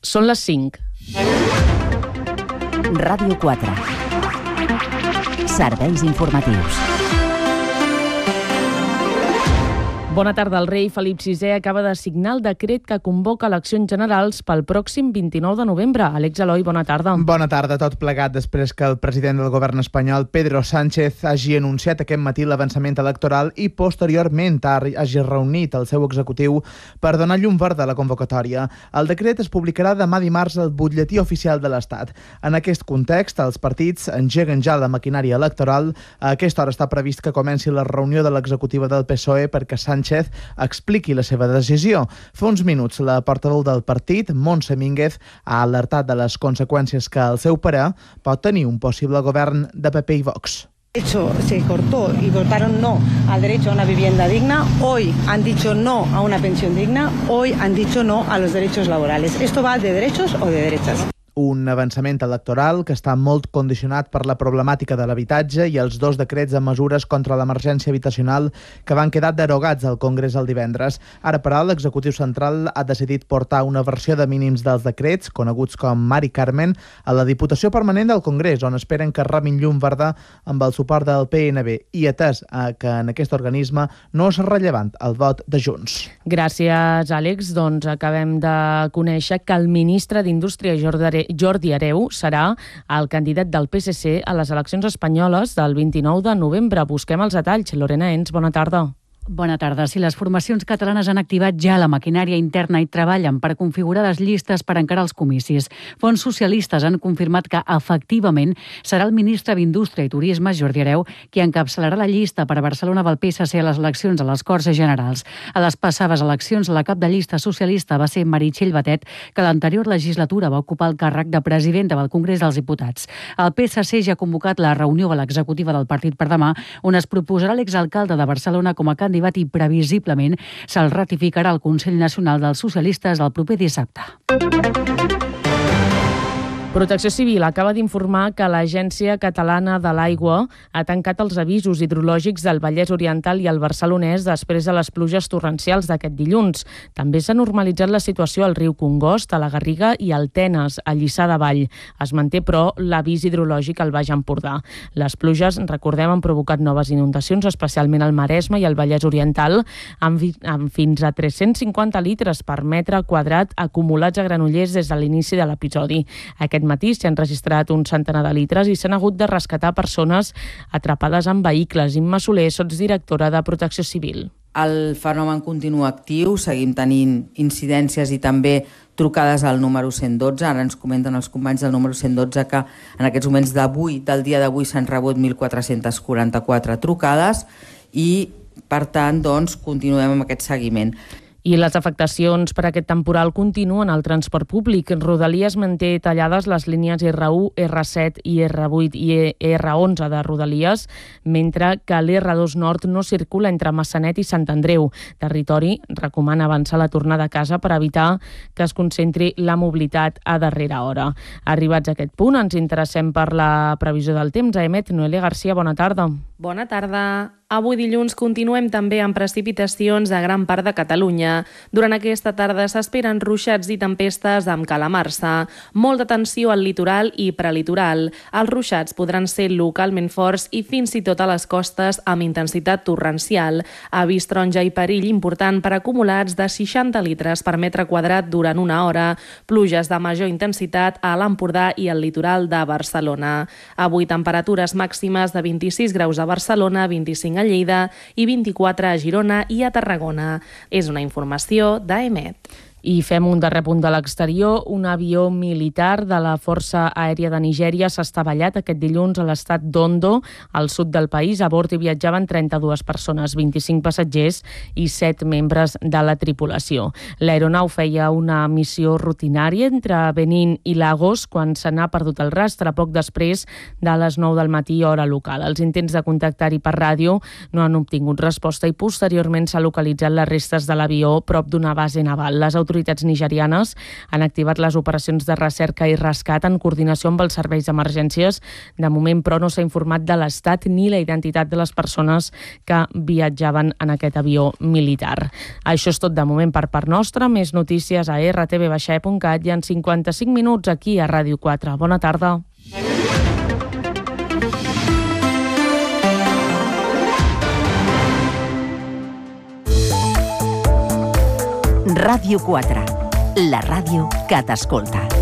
Són les 5. Ràdio 4. Serveis informatius. Bona tarda. El rei Felip VI acaba de signar el decret que convoca eleccions generals pel pròxim 29 de novembre. Àlex Eloi, bona tarda. Bona tarda. Tot plegat després que el president del govern espanyol, Pedro Sánchez, hagi anunciat aquest matí l'avançament electoral i posteriorment hagi reunit el seu executiu per donar llum verda a la convocatòria. El decret es publicarà demà dimarts al Butlletí Oficial de l'Estat. En aquest context, els partits engeguen ja la maquinària electoral. A aquesta hora està previst que comenci la reunió de l'executiva del PSOE perquè Sánchez expliqui la seva decisió. Fa uns minuts, la portaveu del partit, Montse Mínguez, ha alertat de les conseqüències que, al seu parer, pot tenir un possible govern de PP i Vox. De hecho, se cortó y votaron no al derecho a una vivienda digna. Hoy han dicho no a una pensión digna. Hoy han dicho no a los derechos laborales. ¿Esto va de derechos o de derechas? Un avançament electoral que està molt condicionat per la problemàtica de l'habitatge i els 2 decrets de mesures contra l'emergència habitacional que van quedar derogats al Congrés el divendres. Ara, però, l'executiu central ha decidit portar una versió de mínims dels decrets, coneguts com Mari Carmen, a la Diputació Permanent del Congrés, on esperen que rebin llum verda amb el suport del PNB i atès que en aquest organisme no és rellevant el vot de Junts. Gràcies, Àlex. Doncs acabem de conèixer que el ministre d'Indústria, Jordi Hereu, serà el candidat del PSC a les eleccions espanyoles del 29 de novembre. Busquem els detalls. Lorena Ens, bona tarda. Bona tarda. Si les formacions catalanes han activat ja la maquinària interna i treballen per configurar les llistes per encarar els comicis. Fonts socialistes han confirmat que, efectivament, serà el ministre d'Indústria i Turisme, Jordi Hereu, qui encapçalarà la llista per a Barcelona pel PSC a les eleccions a les Corts Generals. A les passades eleccions, la cap de llista socialista va ser Meritxell Batet, que l'anterior legislatura va ocupar el càrrec de presidenta del Congrés dels Diputats. El PSC ja ha convocat la reunió a l'executiva del partit per demà, on es proposarà l'exalcalde de Barcelona com a candidat i previsiblement se'l ratificarà al Consell Nacional dels Socialistes el proper dissabte. Protecció Civil acaba d'informar que l'Agència Catalana de l'Aigua ha tancat els avisos hidrològics del Vallès Oriental i el Barcelonès després de les pluges torrencials d'aquest dilluns. També s'ha normalitzat la situació al riu Congost, a la Garriga i al Tenes, a Lliçà de Vall. Es manté, però, l'avís hidrològic al Baix Empordà. Les pluges, recordem, han provocat noves inundacions, especialment al Maresme i al Vallès Oriental, amb fins a 350 litres per metre quadrat acumulats a Granollers des de l'inici de l'episodi. Aquest matí s'han registrat un centenar de litres i s'han hagut de rescatar persones atrapades en vehicles. Imma Soler, sotsdirectora de Protecció Civil. El fenomen continua actiu, seguim tenint incidències i també trucades al número 112. Ara ens comenten els companys del número 112 que en aquests moments del dia d'avui s'han rebut 1.444 trucades i, per tant, doncs, continuem amb aquest seguiment. I les afectacions per aquest temporal continuen al transport públic. Rodalies manté tallades les línies R1, R7 i R8 i R11 de Rodalies, mentre que l'R2 Nord no circula entre Massanet i Sant Andreu. Territori recomana avançar la tornada a casa per evitar que es concentri la mobilitat a darrera hora. Arribats a aquest punt, ens interessem per la previsió del temps. A EMET, Noelia Garcia, bona tarda. Bona tarda. Avui dilluns continuem també amb precipitacions a gran part de Catalunya. Durant aquesta tarda s'esperen ruixats i tempestes amb calamarsa. Molta tensió al litoral i prelitoral. Els ruixats podran ser localment forts i fins i tot a les costes amb intensitat torrencial. Avís taronja i perill important per acumulats de 60 litres per metre quadrat durant una hora. Pluges de major intensitat a l'Empordà i al litoral de Barcelona. Avui temperatures màximes de 26 graus a Barcelona, 25 a Lleida i 24 a Girona i a Tarragona. És una informació d'AEMET. I fem un darrer punt de l'exterior. Un avió militar de la Força Aèria de Nigèria s'ha estavellat aquest dilluns a l'estat d'Ondo, al sud del país. A bord hi viatjaven 32 persones, 25 passatgers i 7 membres de la tripulació. L'aeronau feia una missió rutinària entre Benín i Lagos quan se n'ha perdut el rastre poc després de les 9 del matí hora local. Els intents de contactar-hi per ràdio no han obtingut resposta i posteriorment s'ha localitzat les restes de l'avió prop d'una base naval. Les autoritats autoritats nigerianes han activat les operacions de recerca i rescat en coordinació amb els serveis d'emergències. De moment, però, no s'ha informat de l'estat ni la identitat de les persones que viatjaven en aquest avió militar. Això és tot de moment per part nostra. Més notícies a rtv-e.cat i en 55 minuts aquí a Ràdio 4. Bona tarda. Ràdio 4, la ràdio que t'escolta.